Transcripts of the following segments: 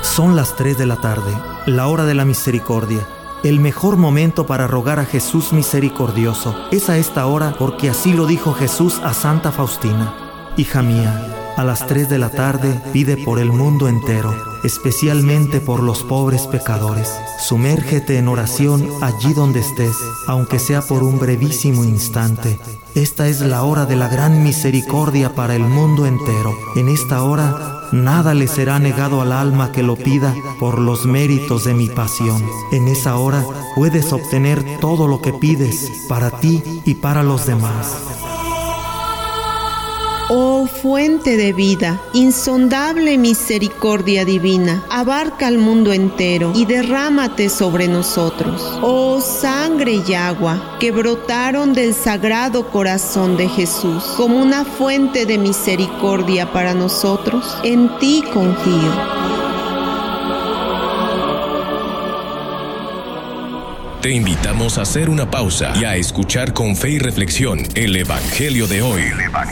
Son las 3 de la tarde, la hora de la misericordia. El mejor momento para rogar a Jesús misericordioso es a esta hora, porque así lo dijo Jesús a Santa Faustina. Hija mía, a las 3 de la tarde pide por el mundo entero, especialmente por los pobres pecadores. Sumérgete en oración allí donde estés, aunque sea por un brevísimo instante. Esta es la hora de la gran misericordia para el mundo entero. En esta hora nada le será negado al alma que lo pida por los méritos de mi pasión. En esa hora puedes obtener todo lo que pides para ti y para los demás. Oh fuente de vida, insondable misericordia divina, abarca al mundo entero y derrámate sobre nosotros. Oh sangre y agua que brotaron del sagrado corazón de Jesús, como una fuente de misericordia para nosotros, en ti confío. Te invitamos a hacer una pausa y a escuchar con fe y reflexión el Evangelio de hoy.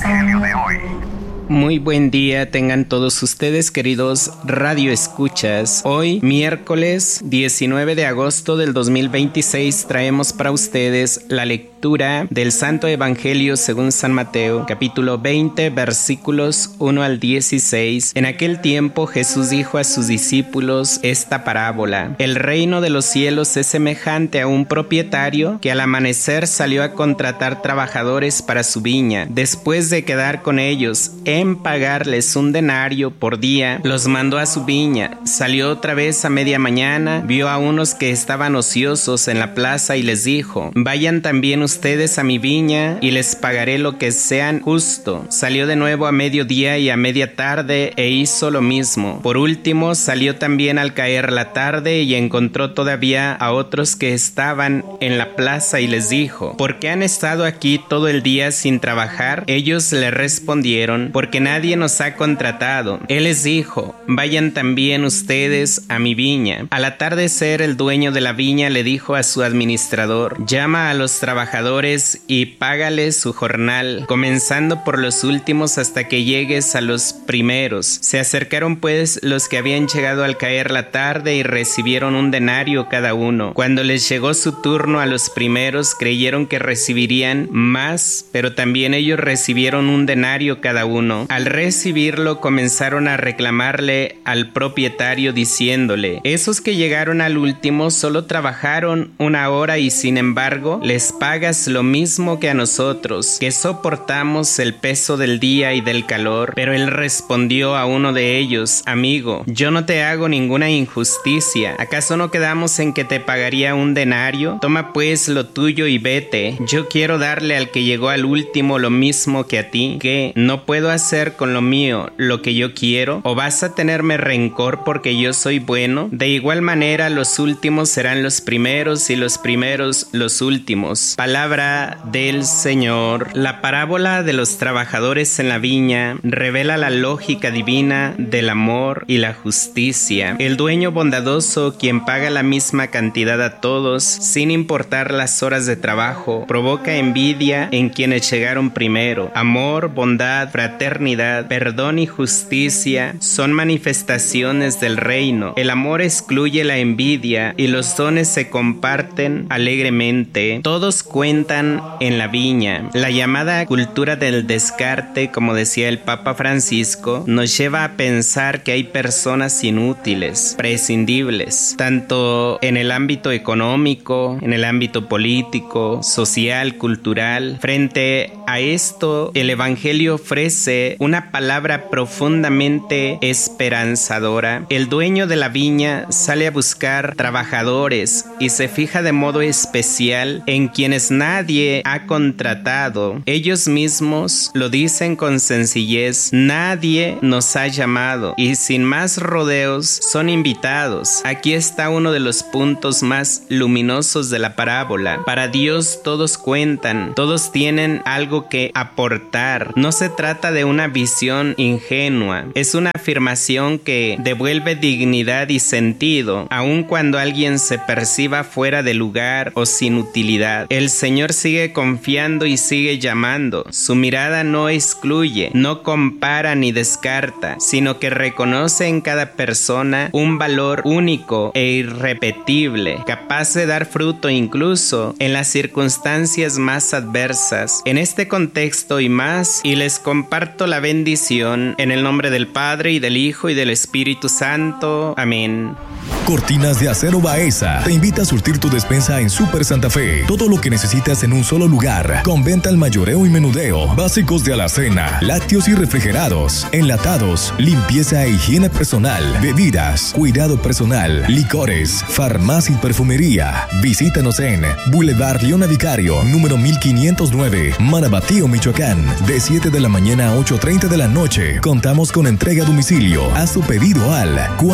Muy buen día tengan todos ustedes, queridos radioescuchas. Hoy, miércoles 19 de agosto del 2026, traemos para ustedes la lectura del Santo Evangelio según San Mateo, capítulo 20, versículos 1 al 16. En aquel tiempo Jesús dijo a sus discípulos esta parábola: El reino de los cielos es semejante a un propietario que al amanecer salió a contratar trabajadores para su viña. Después de quedar con ellos en pagarles un denario por día, los mandó a su viña. Salió otra vez a media mañana, vio a unos que estaban ociosos en la plaza y les dijo: Vayan también ustedes a mi viña y les pagaré lo que sean justo. Salió de nuevo a mediodía y a media tarde e hizo lo mismo. Por último, salió también al caer la tarde y encontró todavía a otros que estaban en la plaza y les dijo: ¿Por qué han estado aquí todo el día sin trabajar? Ellos le respondieron: Porque nadie nos ha contratado. Él les dijo: Vayan también ustedes a mi viña. Al atardecer, el dueño de la viña le dijo a su administrador: Llama a los trabajadores y págales su jornal, comenzando por los últimos hasta que llegues a los primeros. Se acercaron pues los que habían llegado al caer la tarde y recibieron un denario cada uno. Cuando les llegó su turno a los primeros, creyeron que recibirían más, pero también ellos recibieron un denario cada uno. Al recibirlo, comenzaron a reclamarle al propietario diciéndole: Esos que llegaron al último solo trabajaron una hora y sin embargo les pagas lo mismo que a nosotros, que soportamos el peso del día y del calor. Pero él respondió a uno de ellos: Amigo, yo no te hago ninguna injusticia. ¿Acaso no quedamos en que te pagaría un denario? Toma pues lo tuyo y vete. Yo quiero darle al que llegó al último lo mismo que a ti. ¿Qué? ¿No puedo hacer con lo mío lo que yo quiero? ¿O vas a tenerme rencor porque yo soy bueno? De igual manera, los últimos serán los primeros y los primeros los últimos. Palabra del Señor. La parábola de los trabajadores en la viña revela la lógica divina del amor y la justicia. El dueño bondadoso, quien paga la misma cantidad a todos sin importar las horas de trabajo, provoca envidia en quienes llegaron primero. Amor, bondad, fraternidad, perdón y justicia son manifestaciones del reino. El amor excluye la envidia y los dones se comparten alegremente. Todos cuentan en la viña. La llamada cultura del descarte, como decía el Papa Francisco, nos lleva a pensar que hay personas inútiles, prescindibles, tanto en el ámbito económico, en el ámbito político, social, cultural. Frente a esto, el Evangelio ofrece una palabra profundamente esperanzadora. El dueño de la viña sale a buscar trabajadores y se fija de modo especial en quienes nadie ha contratado. Ellos mismos lo dicen con sencillez: nadie nos ha llamado, y sin más rodeos son invitados. Aquí está uno de los puntos más luminosos de la parábola. Para Dios todos cuentan, todos tienen algo que aportar. No se trata de una visión ingenua. Es una afirmación que devuelve dignidad y sentido, aun cuando alguien se perciba fuera de lugar o sin utilidad. El Señor sigue confiando y sigue llamando. Su mirada no excluye, no compara ni descarta, sino que reconoce en cada persona un valor único e irrepetible, capaz de dar fruto incluso en las circunstancias más adversas. En este contexto y más, y les comparto la bendición en el nombre del Padre y del Hijo y del Espíritu Santo. Amén. Cortinas de Acero Baeza te invita a surtir tu despensa en Super Santa Fe. Todo lo que necesitas en un solo lugar, con venta al mayoreo y menudeo, básicos de alacena, lácteos y refrigerados, enlatados, limpieza e higiene personal, bebidas, cuidado personal, licores, farmacia y perfumería. Visítanos en Boulevard Leona Vicario, número 1509, Marabatío, Michoacán, de 7 de la mañana a 8:30 de la noche. Contamos con entrega a domicilio. Haz tu pedido al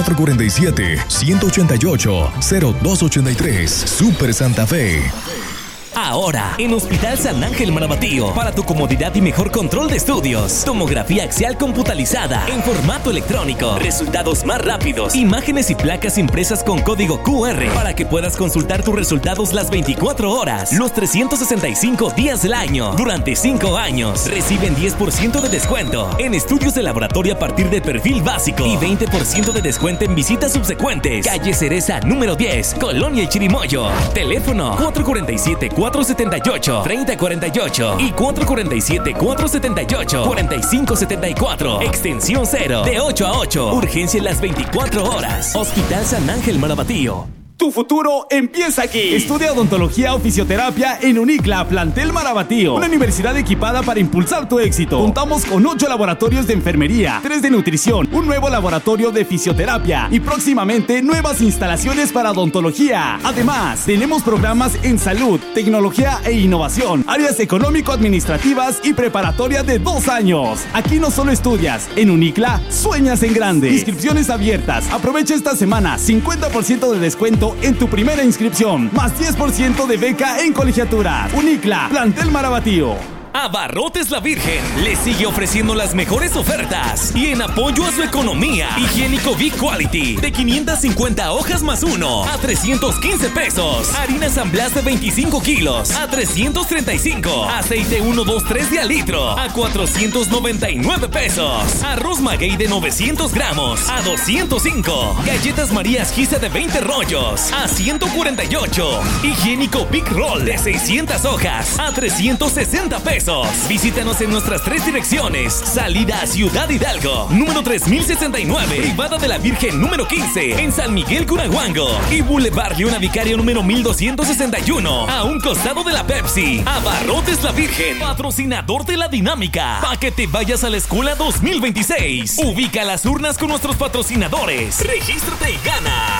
447-188-0283. Super Santa Fe. Ahora, en Hospital San Ángel Marabatío, para tu comodidad y mejor control de estudios. Tomografía axial computalizada en formato electrónico. Resultados más rápidos. Imágenes y placas impresas con código QR para que puedas consultar tus resultados las 24 horas, los 365 días del año. Durante 5 años, reciben 10% de descuento en estudios de laboratorio a partir de perfil básico y 20% de descuento en visitas subsecuentes. Calle Cereza, número 10, Colonia El Chirimoyo. Teléfono 447-478-3048 y 447-478-4574. Extensión 0, de 8 a 8. Urgencia en las 24 horas. Hospital San Ángel Marabatío. Tu futuro empieza aquí. Estudia odontología o fisioterapia en UNICLA, plantel Marabatío. Una universidad equipada para impulsar tu éxito. Contamos con 8 laboratorios de enfermería, 3 de nutrición, un nuevo laboratorio de fisioterapia y próximamente nuevas instalaciones para odontología. Además, tenemos programas en salud, tecnología e innovación, áreas económico-administrativas y preparatoria de 2 años. Aquí no solo estudias, en UNICLA sueñas en grande. Inscripciones abiertas. Aprovecha esta semana 50% de descuento en tu primera inscripción, más 10% de beca en colegiatura. UNICLA, plantel Marabatío. Abarrotes La Virgen le sigue ofreciendo las mejores ofertas y en apoyo a su economía. Higiénico Big Quality de 550 hojas más 1 a 315 pesos. Harina San Blas de 25 kilos a 335. Aceite 123 de al litro a 499 pesos. Arroz Maguey de 900 gramos a 205. Galletas Marías Giza de 20 rollos a 148. Higiénico Big Roll de 600 hojas a 360 pesos. Visítanos en nuestras 3 direcciones. Salida a Ciudad Hidalgo, número 3069, Privada de la Virgen número 15, en San Miguel Curahuango, y Boulevard Leona Vicario número 1261, a un costado de la Pepsi. Abarrotes La Virgen, patrocinador de la dinámica, para que te vayas a la escuela 2026. Ubica las urnas con nuestros patrocinadores. Regístrate y gana.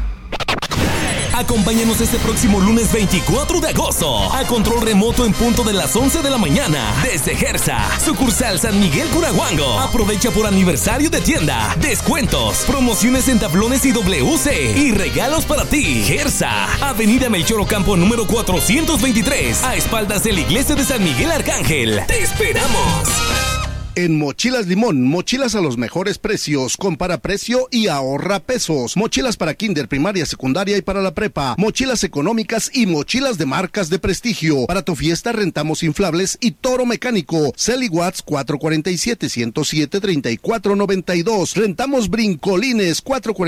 Acompáñanos este próximo lunes 24 de agosto a control remoto en punto de las 11 de la mañana desde Gersa, sucursal San Miguel Curahuango. Aprovecha por aniversario de tienda, descuentos, promociones en tablones y WC y regalos para ti. Gersa, Avenida Melchor Ocampo número 423, a espaldas de la iglesia de San Miguel Arcángel. ¡Te esperamos! En Mochilas Limón, mochilas a los mejores precios, compara precio y ahorra pesos. Mochilas para kinder, primaria, secundaria y para la prepa. Mochilas económicas y mochilas de marcas de prestigio. Para tu fiesta rentamos inflables y toro mecánico. Celi Watts 447-107-3492. Rentamos brincolines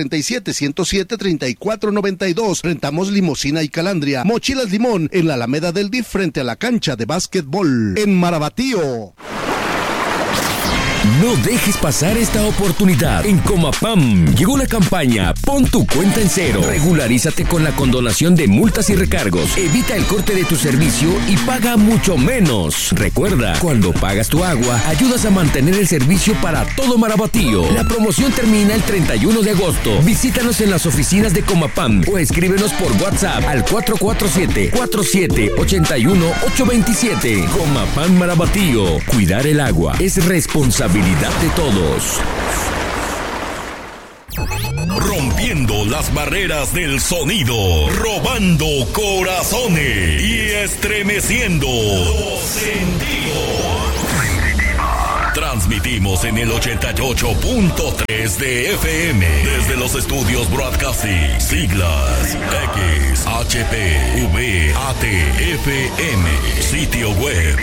447-107-3492. Rentamos limusina y calandria. Mochilas Limón en la Alameda del DIF frente a la cancha de básquetbol. En Marabatío. No dejes pasar esta oportunidad. En Comapam llegó la campaña Pon tu cuenta en cero. Regularízate con la condonación de multas y recargos. Evita el corte de tu servicio y paga mucho menos. Recuerda, cuando pagas tu agua, ayudas a mantener el servicio para todo Marabatío. La promoción termina el 31 de agosto. Visítanos en las oficinas de Comapam o escríbenos por WhatsApp al 447-4781-827. Comapam Marabatío. Cuidar el agua es responsabilidad de todos. Rompiendo las barreras del sonido, robando corazones y estremeciendo los sentidos. Transmitimos en el 88.3 de FM desde los estudios Broadcasting, siglas X, HP, V, AT, FM, sitio web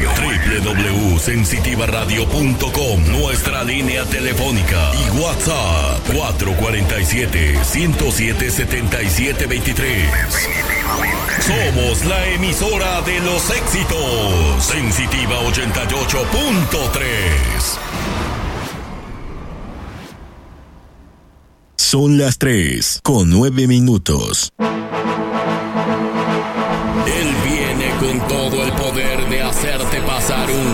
www.sensitivaradio.com, nuestra línea telefónica y WhatsApp 447-107-7723. Somos la emisora de los éxitos, Sensitiva 88.3. Son las 3:09. Él viene con todo el poder de hacerte pasar un